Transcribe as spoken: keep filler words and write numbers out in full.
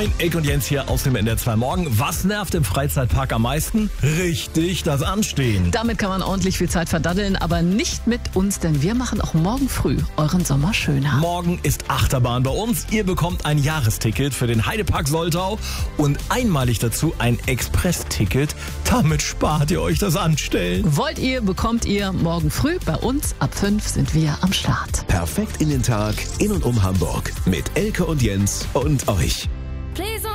Moin, Elke und Jens hier aus dem N D R zwei Morgen. Was nervt im Freizeitpark am meisten? Richtig, das Anstehen. Damit kann man ordentlich viel Zeit verdaddeln, aber nicht mit uns, denn wir machen auch morgen früh euren Sommer schöner. Morgen ist Achterbahn bei uns. Ihr bekommt ein Jahresticket für den Heidepark Soltau und einmalig dazu ein Express-Ticket. Damit spart ihr euch das Anstellen. Wollt ihr, bekommt ihr morgen früh bei uns. Ab fünf sind wir am Start. Perfekt in den Tag, in und um Hamburg. Mit Elke und Jens und euch.